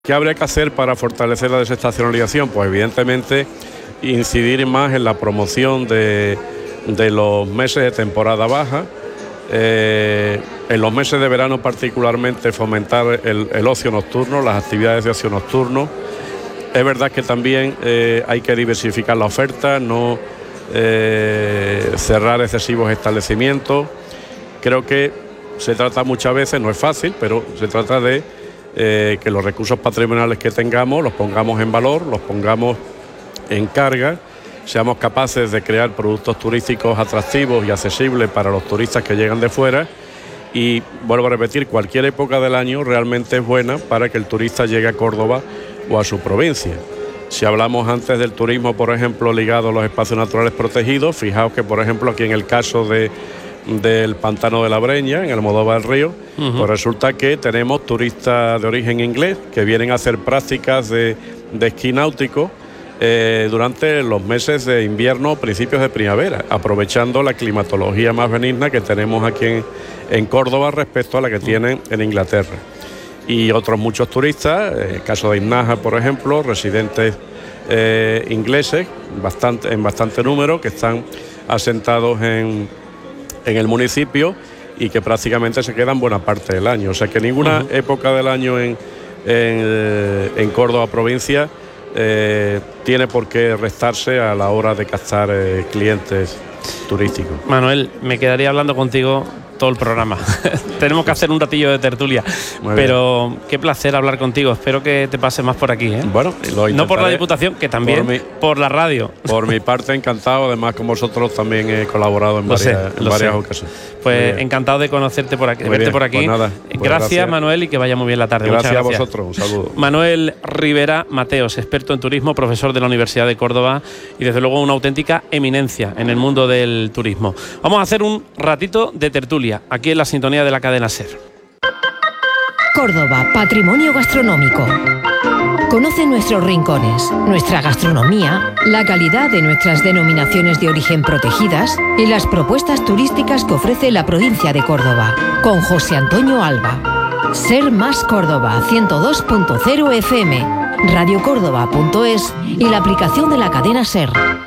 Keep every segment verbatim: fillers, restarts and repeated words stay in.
¿Qué habría que hacer para fortalecer la desestacionalización? Pues evidentemente incidir más en la promoción de, de los meses de temporada baja, eh, en los meses de verano particularmente fomentar el, el ocio nocturno, las actividades de ocio nocturno. Es verdad que también eh, hay que diversificar la oferta, no eh, cerrar excesivos establecimientos. Creo que se trata muchas veces, no es fácil, pero se trata de eh, que los recursos patrimoniales que tengamos los pongamos en valor, los pongamos en carga, seamos capaces de crear productos turísticos atractivos y accesibles para los turistas que llegan de fuera. Y vuelvo a repetir, cualquier época del año realmente es buena para que el turista llegue a Córdoba o a su provincia. Si hablamos antes del turismo, por ejemplo, ligado a los espacios naturales protegidos, fijaos que, por ejemplo, aquí en el caso de, del Pantano de la Breña, en el Almodóvar del Río, uh-huh. pues resulta que tenemos turistas de origen inglés que vienen a hacer prácticas de, de esquí náutico eh, durante los meses de invierno o principios de primavera, aprovechando la climatología más benigna que tenemos aquí en, en Córdoba respecto a la que tienen en Inglaterra. Y otros muchos turistas, el eh, caso de Ibnaja, por ejemplo, residentes eh, ingleses bastante, en bastante número, que están asentados en, en el municipio y que prácticamente se quedan buena parte del año. O sea que ninguna uh-huh. época del año en, en, en Córdoba provincia eh, tiene por qué restarse a la hora de captar eh, clientes turísticos. Manuel, me quedaría hablando contigo todo el programa. Tenemos que hacer un ratillo de tertulia. Muy pero bien. Qué placer hablar contigo. Espero que te pases más por aquí, ¿eh? Bueno, lo no por la Diputación, que también por, mi, por la radio. Por mi parte, encantado. Además, con vosotros también he colaborado en lo varias, sé, en varias ocasiones. Pues encantado de conocerte por aquí, de verte bien. por aquí. Pues nada, pues gracias, gracias, Manuel, y que vaya muy bien la tarde. Gracias, Muchas gracias a vosotros. Un saludo. Manuel Rivera Mateos, experto en turismo, profesor de la Universidad de Córdoba y desde luego una auténtica eminencia en el mundo del turismo. Vamos a hacer un ratito de tertulia aquí en la sintonía de la cadena SER. Córdoba, patrimonio gastronómico. Conoce nuestros rincones, nuestra gastronomía, la calidad de nuestras denominaciones de origen protegidas y las propuestas turísticas que ofrece la provincia de Córdoba. Con José Antonio Alba. SER más Córdoba ciento dos punto cero F M, radio córdoba punto es y la aplicación de la cadena SER.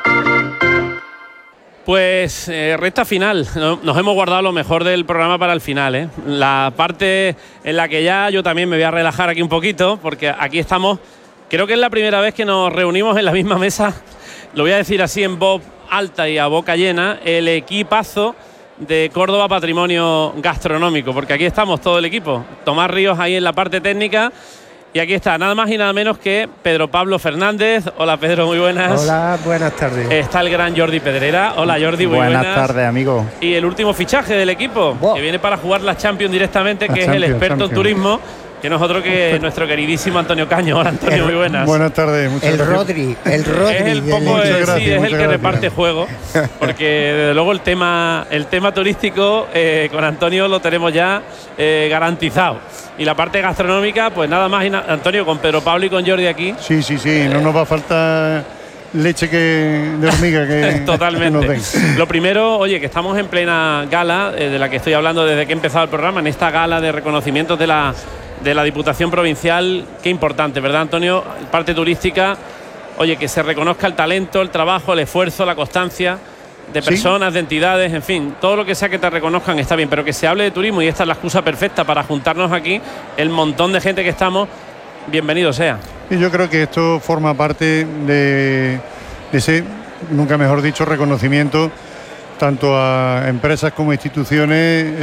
Pues eh, recta final, nos hemos guardado lo mejor del programa para el final, ¿eh? La parte en la que ya yo también me voy a relajar aquí un poquito, porque aquí estamos, creo que es la primera vez que nos reunimos en la misma mesa, lo voy a decir así en voz alta y a boca llena, el equipazo de Córdoba Patrimonio Gastronómico, porque aquí estamos todo el equipo, Tomás Ríos ahí en la parte técnica. Y aquí está, nada más y nada menos que Pedro Pablo Fernández. Hola, Pedro, muy buenas. Hola, buenas tardes. Está el gran Jordi Pedrera. Hola, Jordi, muy buenas. Buenas tardes, amigo. Y el último fichaje del equipo, wow. que viene para jugar la Champions directamente, la que Champions, es el experto Champions. en turismo, que no es otro que nuestro queridísimo Antonio Caño. Hola, Antonio, el, muy buenas. Buenas tardes. Muchas el gracias. Rodri, el Rodri. Es el, poco de, gracias, sí, es el que gracias. reparte juego, porque desde luego el tema, el tema turístico eh, con Antonio lo tenemos ya eh, garantizado. Y la parte gastronómica, pues nada más, Antonio, con Pedro Pablo y con Jordi aquí. Sí, sí, sí, no nos va a faltar leche que de hormiga que totalmente. Que nos den. Lo primero, oye, que estamos en plena gala, eh, de la que estoy hablando desde que he empezado el programa, en esta gala de reconocimientos de la, de la Diputación Provincial. Qué importante, ¿verdad, Antonio? Parte turística, oye, que se reconozca el talento, el trabajo, el esfuerzo, la constancia de personas, ¿sí? de entidades, en fin, todo lo que sea que te reconozcan está bien, pero que se hable de turismo, y esta es la excusa perfecta para juntarnos aquí, el montón de gente que estamos, bienvenido sea. Y yo creo que esto forma parte de, de ese, nunca mejor dicho, reconocimiento tanto a empresas como instituciones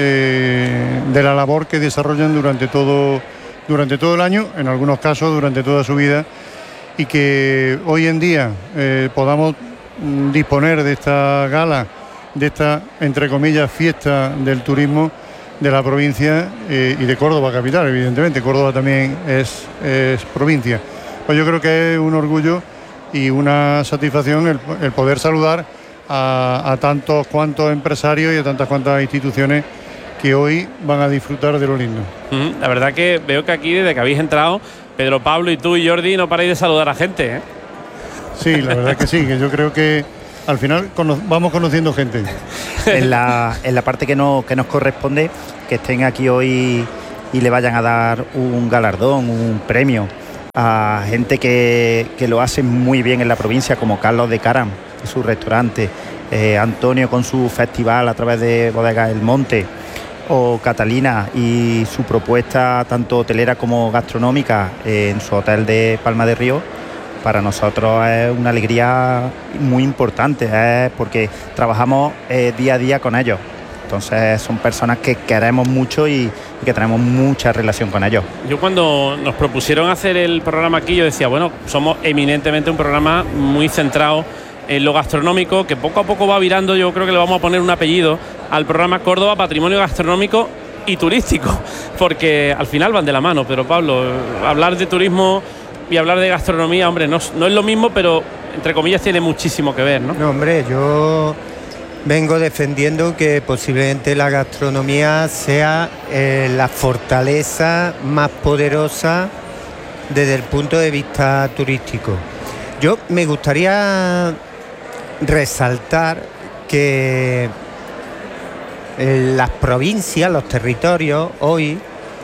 eh, de la labor que desarrollan durante todo, durante todo el año, en algunos casos durante toda su vida, y que hoy en día eh, podamos disponer de esta gala, de esta, entre comillas, fiesta del turismo de la provincia eh, y de Córdoba capital, evidentemente. Córdoba también es, es provincia. Pues yo creo que es un orgullo y una satisfacción el, el poder saludar a, a tantos cuantos empresarios y a tantas cuantas instituciones que hoy van a disfrutar de lo lindo. Mm, la verdad que veo que aquí, desde que habéis entrado, Pedro Pablo y tú y Jordi, no paráis de saludar a gente, ¿eh? Sí, la verdad que sí, que yo creo que al final cono- vamos conociendo gente. En la, en la parte que, no, que nos corresponde, que estén aquí hoy y le vayan a dar un galardón, un premio a gente que, que lo hace muy bien en la provincia, como Carlos de Caram, su restaurante, eh, Antonio con su festival a través de Bodegas El Monte, o Catalina y su propuesta tanto hotelera como gastronómica en su hotel de Palma de Río. Para nosotros es una alegría muy importante, ¿eh? Porque trabajamos eh, día a día con ellos. Entonces son personas que queremos mucho y, y que tenemos mucha relación con ellos. Yo cuando nos propusieron hacer el programa aquí, yo decía, bueno, somos eminentemente un programa muy centrado en lo gastronómico, que poco a poco va virando. Yo creo que le vamos a poner un apellido al programa Córdoba Patrimonio Gastronómico y Turístico, porque al final van de la mano. Pero Pablo, hablar de turismo y hablar de gastronomía, hombre, no, no es lo mismo, pero entre comillas tiene muchísimo que ver, ¿no? No, hombre, yo vengo defendiendo que posiblemente la gastronomía sea eh, la fortaleza más poderosa desde el punto de vista turístico. Yo me gustaría resaltar que eh, las provincias, los territorios, hoy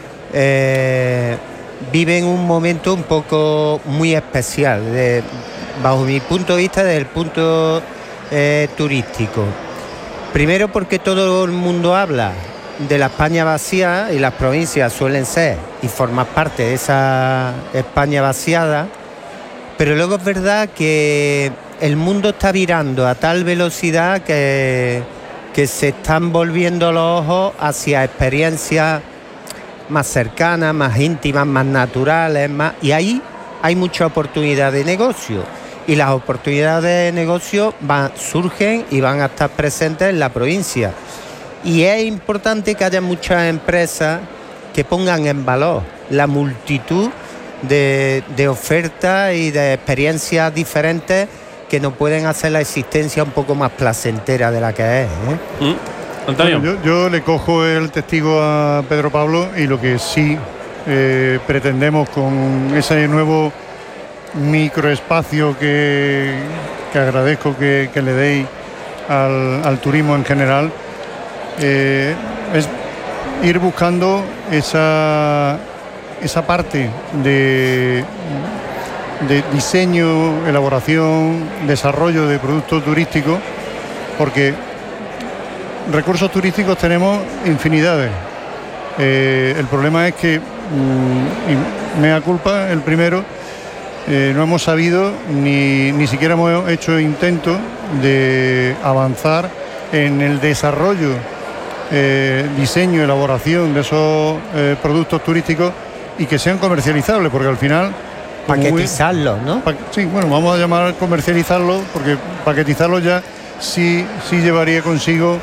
eh, viven un momento un poco muy especial, de, bajo mi punto de vista, desde el punto eh, turístico. Primero porque todo el mundo habla de la España vacía y las provincias suelen ser y formar parte de esa España vaciada, pero luego es verdad que el mundo está virando a tal velocidad que, que se están volviendo los ojos hacia experiencias más cercanas, más íntimas, más naturales, más, y ahí hay mucha oportunidad de negocio. Y las oportunidades de negocio van, surgen y van a estar presentes en la provincia. Y es importante que haya muchas empresas que pongan en valor la multitud de, de ofertas y de experiencias diferentes que nos pueden hacer la existencia un poco más placentera de la que es, ¿eh? ¿Mm? Antonio. Bueno, yo, yo le cojo el testigo a Pedro Pablo, y lo que sí eh, pretendemos con ese nuevo microespacio que, que agradezco que, que le deis al, al turismo en general, eh, es ir buscando esa, esa parte de, de diseño, elaboración, desarrollo de productos turísticos, porque recursos turísticos tenemos infinidades. Eh, el problema es que, mmm, y mea culpa, el primero, eh, no hemos sabido ni, ni siquiera hemos hecho intento de avanzar en el desarrollo, eh, diseño, elaboración de esos eh, productos turísticos y que sean comercializables, porque al final... Paquetizarlos, ¿no? Pa sí, bueno, vamos a llamar comercializarlo, porque paquetizarlo ya sí, sí llevaría consigo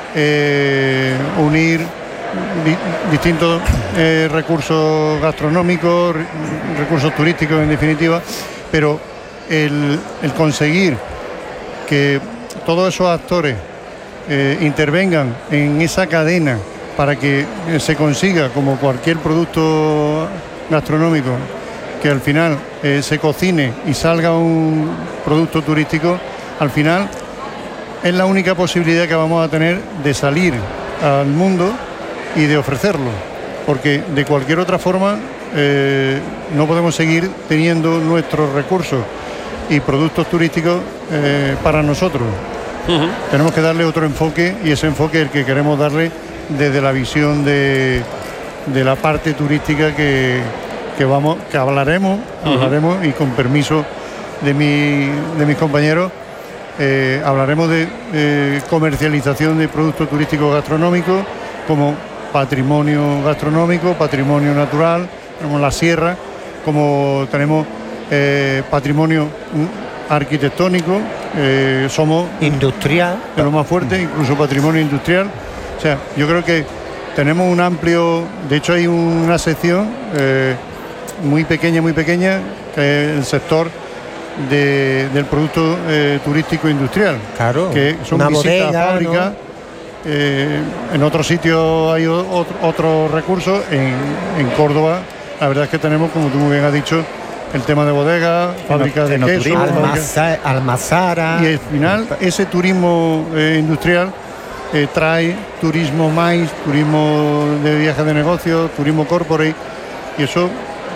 eh, unir di distintos eh, recursos gastronómicos, recursos turísticos en definitiva, pero el, el conseguir que todos esos actores eh, intervengan en esa cadena para que eh, se consiga, como cualquier producto gastronómico, que al final eh, se cocine y salga un producto turístico, al final es la única posibilidad que vamos a tener de salir al mundo y de ofrecerlo, porque de cualquier otra forma eh, no podemos seguir teniendo nuestros recursos y productos turísticos eh, para nosotros. Uh-huh. Tenemos que darle otro enfoque, y ese enfoque es el que queremos darle desde la visión de, de la parte turística que, que, vamos, que hablaremos, uh-huh. hablaremos y con permiso de, mi, de mis compañeros, eh, hablaremos de eh, comercialización de productos turísticos gastronómicos como patrimonio gastronómico, patrimonio natural, tenemos la sierra, como tenemos eh, patrimonio arquitectónico, eh, somos industrial, de lo más fuerte, incluso patrimonio industrial. O sea, yo creo que tenemos un amplio, de hecho hay una sección eh, muy pequeña, muy pequeña, que es el sector de, del producto eh, turístico industrial. Claro, que son una visitas bodega, a fábricas, ¿no? Eh, en otros sitios hay otros otro recursos. En, en Córdoba, la verdad es que tenemos, como tú muy bien has dicho, el tema de bodegas, fábricas de queso, Almaza, Almazara. Y al final ese turismo eh, industrial eh, trae turismo mais, turismo de viajes de negocios, turismo corporate, y eso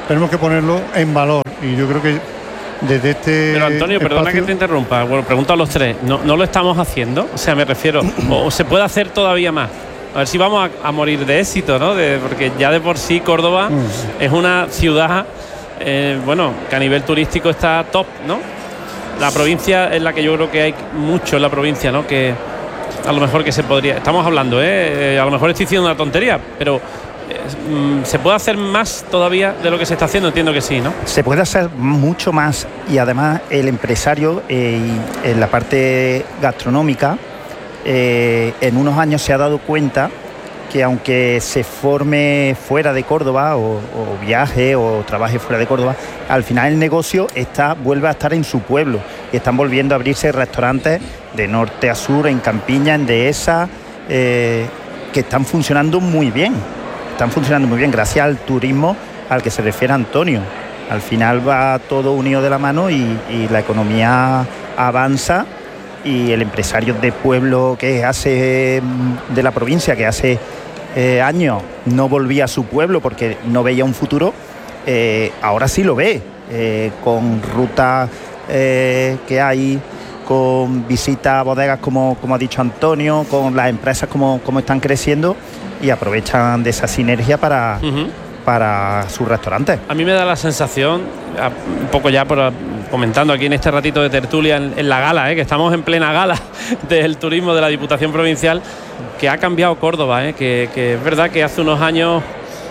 tenemos que ponerlo en valor, y yo creo que desde este Pero Antonio, perdona espacio... que te interrumpa, bueno, pregunto a los tres, ¿no, no lo estamos haciendo? O sea, me refiero, o, o se puede hacer todavía más. A ver si vamos a, a morir de éxito, ¿no? De, porque ya de por sí Córdoba mm. es una ciudad, eh, bueno, que a nivel turístico está top, ¿no? La provincia en la que yo creo que hay mucho en la provincia, ¿no? Que a lo mejor que se podría... Estamos hablando, ¿eh? A lo mejor estoy diciendo una tontería, pero eh, ¿se puede hacer más todavía de lo que se está haciendo? Entiendo que sí, ¿no? Se puede hacer mucho más, y además el empresario eh, en la parte gastronómica eh, en unos años se ha dado cuenta que aunque se forme fuera de Córdoba o, o viaje o trabaje fuera de Córdoba, al final el negocio está, vuelve a estar en su pueblo, y están volviendo a abrirse restaurantes de norte a sur, en Campiña, en Dehesa, eh, que están funcionando muy bien, están funcionando muy bien gracias al turismo al que se refiere Antonio. Al final va todo unido de la mano y, y la economía avanza, y el empresario de pueblo que hace de la provincia, que hace eh, años no volvía a su pueblo porque no veía un futuro, eh, ahora sí lo ve, eh, con rutas eh, que hay, con visitas a bodegas como, como ha dicho Antonio, con las empresas como, como están creciendo, y aprovechan de esa sinergia para, uh-huh. para sus restaurantes. A mí me da la sensación, un poco ya por, comentando aquí en este ratito de tertulia en, en la gala, ¿eh? que estamos en plena gala del turismo de la Diputación Provincial, que ha cambiado Córdoba, ¿eh? que, que es verdad que hace unos años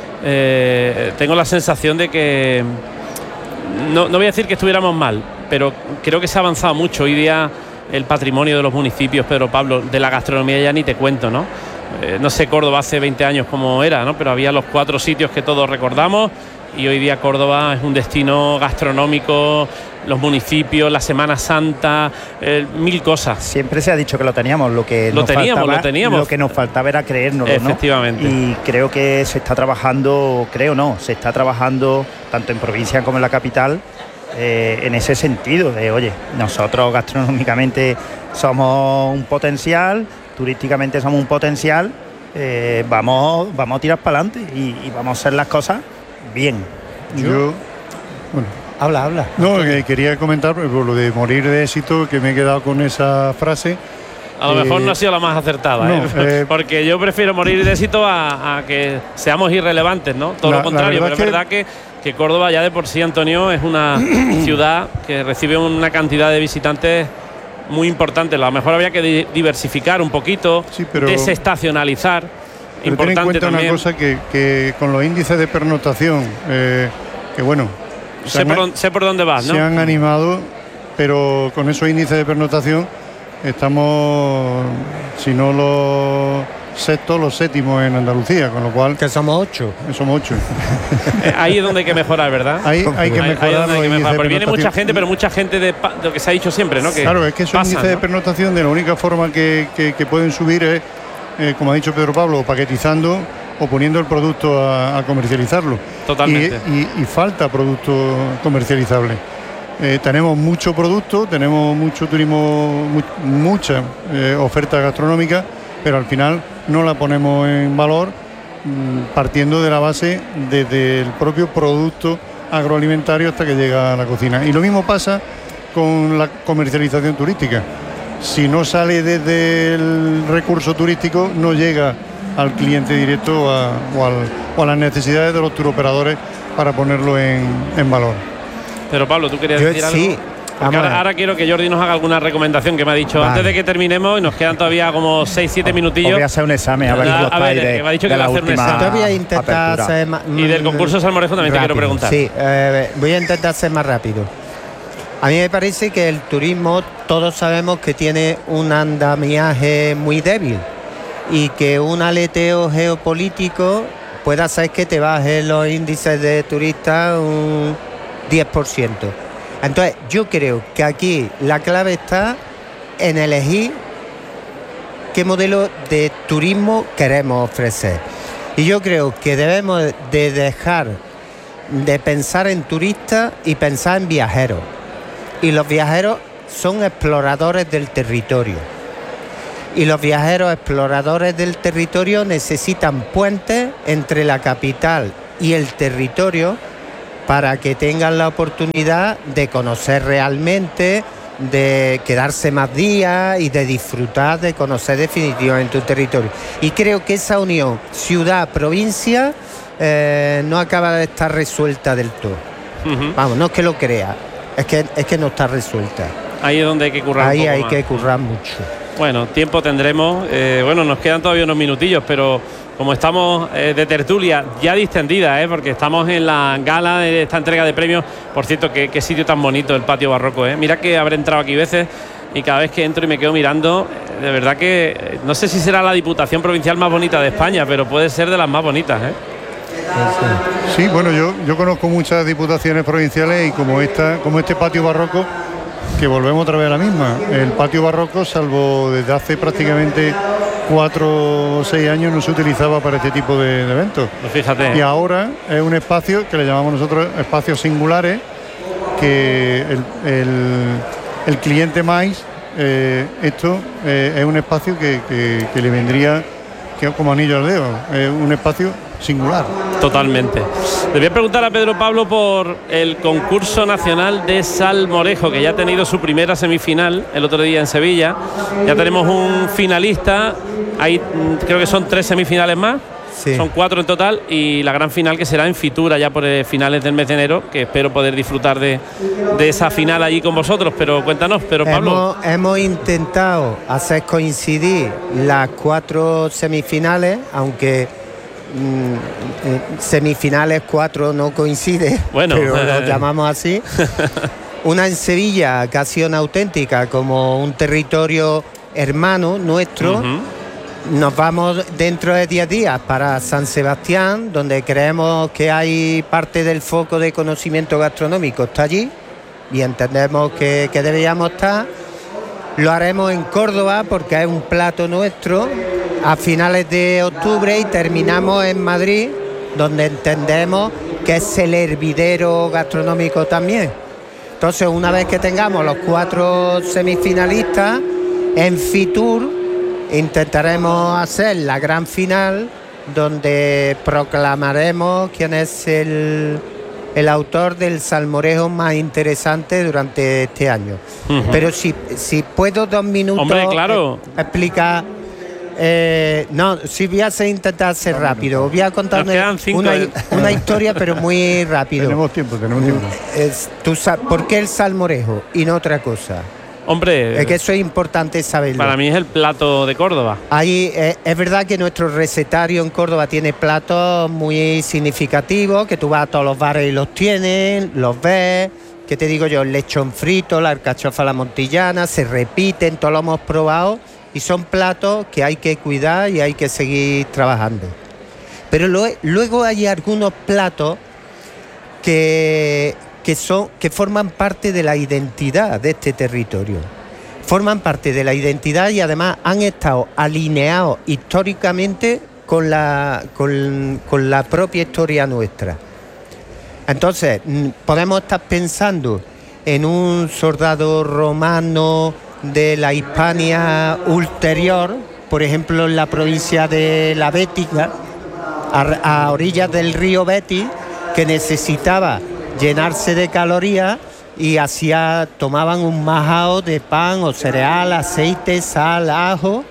eh, tengo la sensación de que, no, no voy a decir que estuviéramos mal, pero creo que se ha avanzado mucho. Hoy día el patrimonio de los municipios, Pedro Pablo, de la gastronomía ya ni te cuento, ¿no? Eh, no sé Córdoba hace veinte años cómo era, ¿no? Pero había los cuatro sitios que todos recordamos, y hoy día Córdoba es un destino gastronómico, los municipios, la Semana Santa, eh, mil cosas. Siempre se ha dicho que lo teníamos, lo que lo nos teníamos, faltaba, lo teníamos. Lo que nos faltaba era creérnoslo, ¿no? Efectivamente. Y creo que se está trabajando, creo no, se está trabajando tanto en provincia como en la capital, eh, en ese sentido de, oye, nosotros gastronómicamente somos un potencial, turísticamente somos un potencial, eh, vamos, vamos a tirar para adelante y, y vamos a hacer las cosas bien. Yo, bueno, habla, habla. No, que quería comentar por lo de morir de éxito, que me he quedado con esa frase. A lo eh, mejor no ha sido la más acertada, no, ¿eh? Eh, porque yo prefiero morir de éxito a, a que seamos irrelevantes, ¿no? Todo la, lo contrario, pero es que... verdad que, que Córdoba ya de por sí, Antonio, es una ciudad que recibe una cantidad de visitantes muy importante. A lo mejor había que diversificar un poquito, sí, pero... desestacionalizar. Pero ten en cuenta también una cosa, que, que con los índices de pernoctación, eh, que bueno, sé, han, por, sé por dónde vas, ¿no? Se han animado, pero con esos índices de pernoctación estamos, si no los sextos, los séptimos en Andalucía, con lo cual... Que somos ocho. Somos ocho. Ahí es donde hay que mejorar, ¿verdad? Ahí hay que mejorar. Ahí, ahí hay que mejorar, porque viene mucha gente, pero mucha gente de, de lo que se ha dicho siempre, ¿no? Que claro, es que esos índices, ¿no?, de pernoctación, de la única forma que, que, que pueden subir es, Eh, como ha dicho Pedro Pablo, paquetizando o poniendo el producto a, a comercializarlo. Totalmente. Y, y, y falta producto comercializable. Eh, tenemos mucho producto, tenemos mucho turismo, mu mucha eh, oferta gastronómica, pero al final no la ponemos en valor, mmm, partiendo de la base desde el propio producto agroalimentario hasta que llega a la cocina. Y lo mismo pasa con la comercialización turística. Si no sale desde el recurso turístico, no llega al cliente directo a, o, al, o a las necesidades de los turoperadores para ponerlo en, en valor. Pero Pablo, ¿tú querías Yo, decir algo? Sí. Ahora, ahora quiero que Jordi nos haga alguna recomendación que me ha dicho vale. antes de que terminemos, y nos quedan todavía como seis siete minutillos. Voy a hacer un examen, a ver a, a ver, de, que me ha dicho que va a hacer un examen. Voy a intentar hacer más, y del concurso Salmorejo también rápido, te quiero preguntar. Sí, eh, voy a intentar ser más rápido. A mí me parece que el turismo, todos sabemos que tiene un andamiaje muy débil, y que un aleteo geopolítico puede hacer que te bajen los índices de turistas un diez por ciento. Entonces yo creo que aquí la clave está en elegir qué modelo de turismo queremos ofrecer. Y yo creo que debemos de dejar de pensar en turistas y pensar en viajeros. Y los viajeros son exploradores del territorio. Y los viajeros exploradores del territorio necesitan puentes entre la capital y el territorio para que tengan la oportunidad de conocer realmente, de quedarse más días y de disfrutar de conocer definitivamente un territorio. Y creo que esa unión ciudad-provincia eh, no acaba de estar resuelta del todo. Uh-huh. Vamos, no es que lo crea, es que, es que no está resuelta. Ahí es donde hay que currar. Ahí un poco hay más. que currar mucho. Bueno, tiempo tendremos. Eh, bueno, nos quedan todavía unos minutillos, pero como estamos eh, de tertulia ya distendida, eh, porque estamos en la gala de esta entrega de premios. Por cierto, qué, qué sitio tan bonito el patio barroco. Eh. Mira que habré entrado aquí veces y cada vez que entro y me quedo mirando, de verdad que eh, no sé si será la Diputación Provincial más bonita de España, pero puede ser de las más bonitas. Eh. Sí, bueno, yo, yo conozco muchas diputaciones provinciales y como esta, como este patio barroco, que volvemos otra vez a la misma. El patio barroco, salvo desde hace prácticamente cuatro o seis años, no se utilizaba para este tipo de, de eventos. Pues fíjate. Y ahora es un espacio que le llamamos nosotros espacios singulares, que el, el, el cliente más, eh, esto eh, es un espacio que, que, que le vendría que como anillo al dedo, es un espacio singular. Totalmente. Le voy a preguntar a Pedro Pablo por el concurso nacional de salmorejo, que ya ha tenido su primera semifinal el otro día en Sevilla. Ya tenemos un finalista, hay, creo que son tres semifinales más, sí. Son cuatro en total, y la gran final que será en Fitur, ya por finales del mes de enero, que espero poder disfrutar de, de esa final allí con vosotros. Pero cuéntanos, Pedro Pablo. Hemos, hemos intentado hacer coincidir las cuatro semifinales, aunque Mm, semifinales cuatro no coincide, bueno, pero eh. lo llamamos así. Una en Sevilla, que ha sido una auténtica, como un territorio hermano nuestro. Uh-huh. Nos vamos dentro de diez días para San Sebastián, donde creemos que hay parte del foco de conocimiento gastronómico está allí y entendemos que, que deberíamos estar. Lo haremos en Córdoba porque es un plato nuestro a finales de octubre y terminamos en Madrid, donde entendemos que es el hervidero gastronómico también. Entonces, una vez que tengamos los cuatro semifinalistas, en Fitur intentaremos hacer la gran final, donde proclamaremos quién es el, el autor del salmorejo más interesante durante este año. Uh-huh. Pero si, si puedo dos minutos. Hombre, claro. eh, explicar. Eh, no, si voy a hacer, intentar ser rápido. Voy a contar una, una, una historia, pero muy rápido. Tenemos tiempo, tenemos tiempo. Es, tú sabes, ¿por qué el salmorejo y no otra cosa? Hombre, es que eso es importante saberlo. Para mí es el plato de Córdoba. Ahí eh, es verdad que nuestro recetario en Córdoba tiene platos muy significativos, que tú vas a todos los bares y los tienen, los ves. ¿Qué te digo yo? El lechón frito, la alcachofa a la montillana, se repiten, todos lo hemos probado. Y son platos que hay que cuidar y hay que seguir trabajando. Pero lo, luego hay algunos platos que, que, son, que forman parte de la identidad de este territorio. Forman parte de la identidad y además han estado alineados históricamente con la, con, con la propia historia nuestra. Entonces, podemos estar pensando en un soldado romano de la Hispania ulterior, por ejemplo en la provincia de la Bética, a, a orillas del río Betis, que necesitaba llenarse de calorías y hacía, tomaban un majao de pan o cereal, aceite, sal, ajo,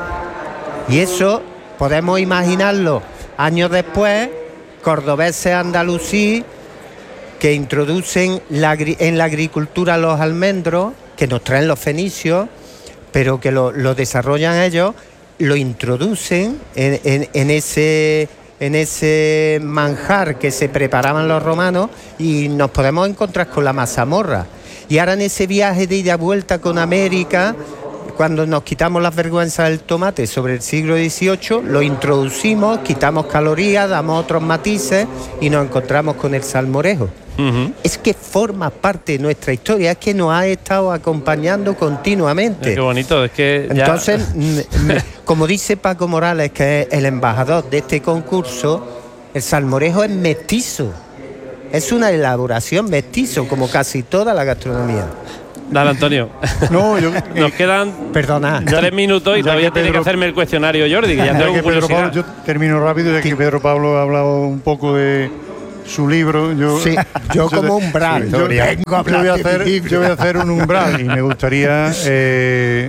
y eso podemos imaginarlo años después, cordobeses andalusí que introducen la, en la agricultura los almendros, que nos traen los fenicios, pero que lo, lo desarrollan ellos, lo introducen en, en, en, ese, en ese manjar que se preparaban los romanos y nos podemos encontrar con la mazamorra. Y ahora en ese viaje de ida y vuelta con América, cuando nos quitamos las vergüenzas del tomate sobre el siglo dieciocho, lo introducimos, quitamos calorías, damos otros matices y nos encontramos con el salmorejo. Uh-huh. Es que forma parte de nuestra historia, es que nos ha estado acompañando continuamente. Qué bonito, es que ya... Entonces, como dice Paco Morales, que es el embajador de este concurso, el salmorejo es mestizo, es una elaboración mestizo, como casi toda la gastronomía. Dale, Antonio. No, yo, Nos quedan perdona, tres minutos y todavía tiene que hacerme el cuestionario, Jordi, que ya tengo que Pedro Pablo, yo termino rápido, ya que Pedro Pablo ha hablado un poco de su libro. Yo, sí, yo como umbral. Sí, yo, vengo a yo, voy a hacer, yo voy a hacer un umbral y me gustaría, eh,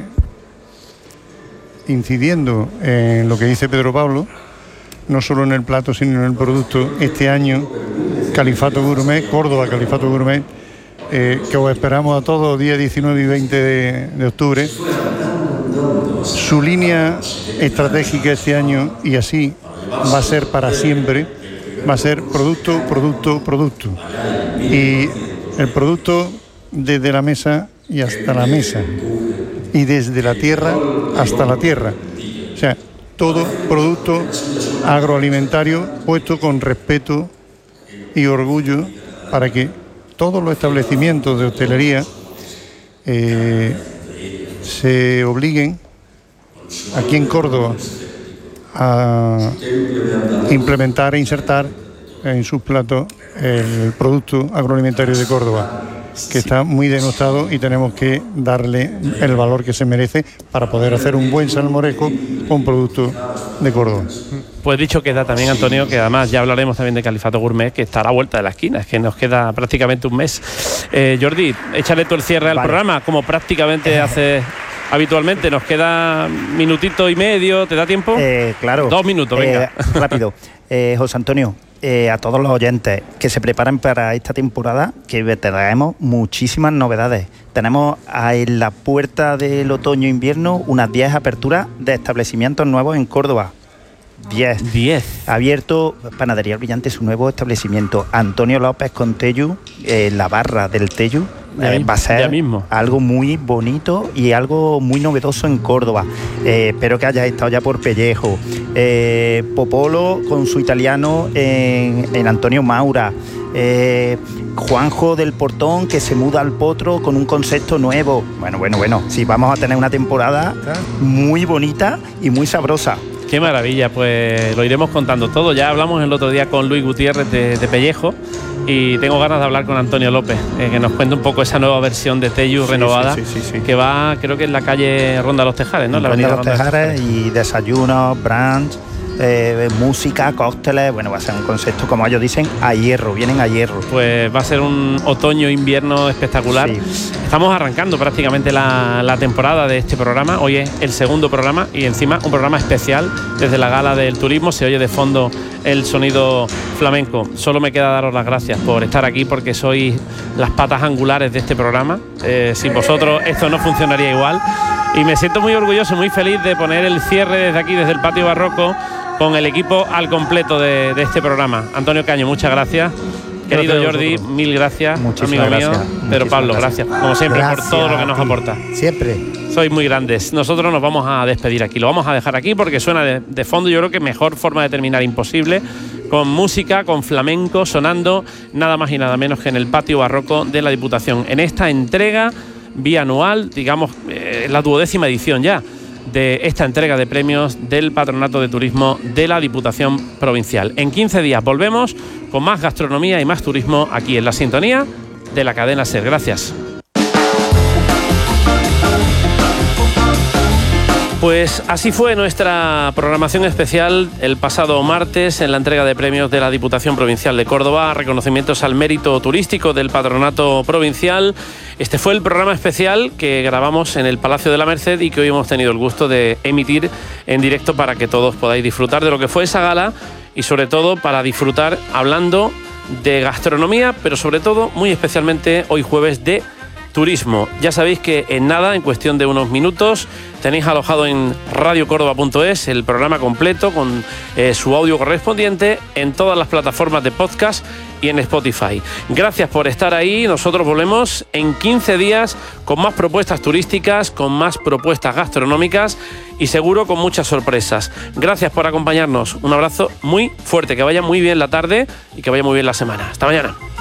incidiendo en lo que dice Pedro Pablo, no solo en el plato sino en el producto, este año Califato Gourmet, Córdoba Califato Gourmet, eh, que os esperamos a todos día diecinueve y veinte de, de octubre. Su línea estratégica este año, y así va a ser para siempre, va a ser producto, producto, producto. Y el producto desde la mesa y hasta la mesa. Y desde la tierra hasta la tierra. O sea, todo producto agroalimentario puesto con respeto y orgullo para que todos los establecimientos de hostelería eh, se obliguen aquí en Córdoba a implementar e insertar en sus platos el producto agroalimentario de Córdoba, que está muy denostado y tenemos que darle el valor que se merece para poder hacer un buen salmorejo con producto de Córdoba. Pues dicho queda también, Antonio, que además ya hablaremos también de Califato Gourmet, que está a la vuelta de la esquina, es que nos queda prácticamente un mes. Eh, Jordi, échale tú el cierre al vale. programa, como prácticamente hace habitualmente. Nos queda minutito y medio, ¿te da tiempo? Eh, claro. Dos minutos, venga. Eh, rápido. Eh, José Antonio, eh, a todos los oyentes que se preparen para esta temporada, que te traemos muchísimas novedades. Tenemos en la puerta del otoño-invierno unas diez aperturas de establecimientos nuevos en Córdoba. diez. diez. Abierto Panadería El Brillante, su nuevo establecimiento. Antonio López con Tellu, eh, la barra del Tellu. Eh, va a ser algo muy bonito y algo muy novedoso en Córdoba. Eh, espero que hayas estado ya por Pellejo. Eh, Popolo con su italiano en, en Antonio Maura. Eh, Juanjo del Portón, que se muda al Potro con un concepto nuevo. Bueno, bueno, bueno. Sí, vamos a tener una temporada muy bonita y muy sabrosa. Qué maravilla, pues lo iremos contando todo. Ya hablamos el otro día con Luis Gutiérrez de, de Pellejo y tengo ganas de hablar con Antonio López, eh, que nos cuente un poco esa nueva versión de Tellu sí, renovada, sí, sí, sí, sí. que va, creo que en la calle Ronda Los Tejares, ¿no? La Ronda Los Tejares y desayunos, brunch, eh, música, cócteles. Bueno, va a ser un concepto, como ellos dicen, a hierro, vienen a hierro. Pues va a ser un otoño-invierno espectacular. Sí. Estamos arrancando prácticamente la, la temporada de este programa. Hoy es el segundo programa y encima un programa especial desde la Gala del Turismo. Se oye de fondo el sonido flamenco. Solo me queda daros las gracias por estar aquí, porque sois las patas angulares de este programa. Eh, sin vosotros esto no funcionaría igual. Y me siento muy orgulloso, muy feliz de poner el cierre desde aquí, desde el Patio Barroco, con el equipo al completo de, de este programa. Antonio Caño, muchas gracias. Querido Jordi, mil gracias, muchísimas amigo gracias. mío. Pero Pablo, gracias, como siempre, gracias por todo lo que nos aporta. Siempre. Sois muy grandes. Nosotros nos vamos a despedir aquí. Lo vamos a dejar aquí porque suena de, de fondo. Yo creo que mejor forma de terminar imposible. Con música, con flamenco, sonando nada más y nada menos que en el Patio Barroco de la Diputación. En esta entrega bianual, digamos, eh, la duodécima edición ya de esta entrega de premios del Patronato de Turismo de la Diputación Provincial. En quince días volvemos con más gastronomía y más turismo aquí en la sintonía de la cadena SER. Gracias. Pues así fue nuestra programación especial el pasado martes en la entrega de premios de la Diputación Provincial de Córdoba, reconocimientos al mérito turístico del Patronato Provincial. Este fue el programa especial que grabamos en el Palacio de la Merced y que hoy hemos tenido el gusto de emitir en directo para que todos podáis disfrutar de lo que fue esa gala y sobre todo para disfrutar hablando de gastronomía, pero sobre todo, muy especialmente hoy jueves, de turismo. Ya sabéis que en nada, en cuestión de unos minutos, tenéis alojado en radio córdoba punto es el programa completo con eh, su audio correspondiente en todas las plataformas de podcast y en Spotify. Gracias por estar ahí. Nosotros volvemos en quince días con más propuestas turísticas, con más propuestas gastronómicas y seguro con muchas sorpresas. Gracias por acompañarnos. Un abrazo muy fuerte. Que vaya muy bien la tarde y que vaya muy bien la semana. Hasta mañana.